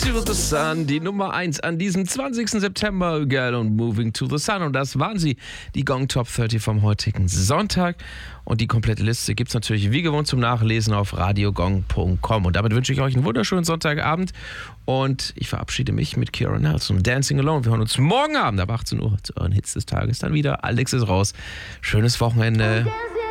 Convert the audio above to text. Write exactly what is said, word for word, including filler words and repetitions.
to the Sun, die Nummer eins an diesem zwanzigsten September, Girl und Moving to the Sun. Und das waren sie, die Gong Top dreißig vom heutigen Sonntag. Und die komplette Liste gibt es natürlich wie gewohnt zum Nachlesen auf radiogong punkt com. Und damit wünsche ich euch einen wunderschönen Sonntagabend. Und ich verabschiede mich mit Ciara Nelson, Dancing Alone. Wir hören uns morgen Abend ab achtzehn Uhr zu euren Hits des Tages dann wieder. Alex ist raus. Schönes Wochenende.